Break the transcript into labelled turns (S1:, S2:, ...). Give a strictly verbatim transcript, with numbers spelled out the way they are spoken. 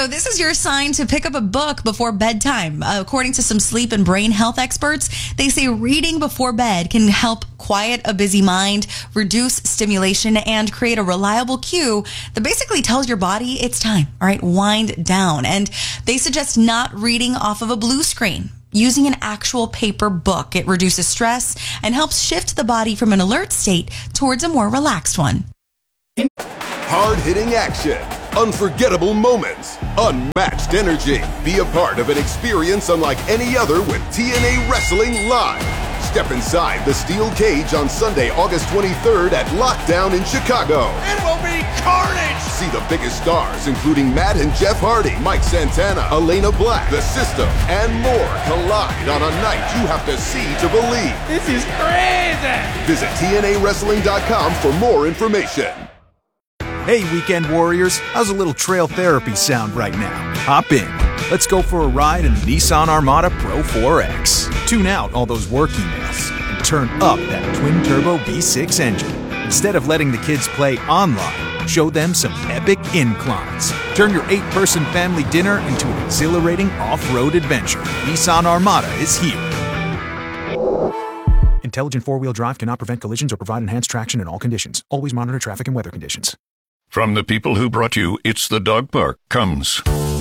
S1: So this is your sign to pick up a book before bedtime. Uh, according to some sleep and brain health experts, they say reading before bed can help quiet a busy mind, reduce stimulation, and create a reliable cue that basically tells your body it's time. All right, wind down. And they suggest not reading off of a blue screen. Using an actual paper book, it reduces stress and helps shift the body from an alert state towards a more relaxed one.
S2: Hard-hitting action, unforgettable moments, unmatched energy. Be a part of an experience unlike any other with T N A Wrestling Live. Step inside the steel cage on Sunday, August twenty-third at Lockdown in Chicago.
S3: It will be carnage!
S2: See the biggest stars, including Matt and Jeff Hardy, Mike Santana, Elena Black, The System, and more collide on a night you have to see to believe.
S3: This is crazy!
S2: Visit T N A wrestling dot com for more information.
S4: Hey, Weekend Warriors, how's a little trail therapy sound right now? Hop in. Let's go for a ride in the Nissan Armada Pro four X. Tune out all those work emails and turn up that twin-turbo V six engine. Instead of letting the kids play online, show them some epic inclines. Turn your eight-person family dinner into an exhilarating off-road adventure. Nissan Armada is here. Intelligent four-wheel drive cannot prevent collisions or provide enhanced traction in all conditions. Always monitor traffic and weather conditions.
S5: From the people who brought you It's the Dog Park comes